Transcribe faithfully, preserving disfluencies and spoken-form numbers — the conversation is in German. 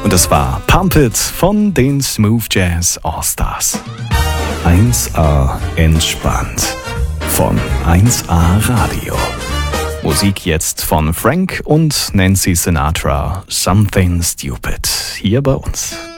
Und das war Pump It von den Smooth Jazz All-Stars. eins A entspannt von eins A Radio. Musik jetzt von Frank und Nancy Sinatra, Something Stupid, hier bei uns.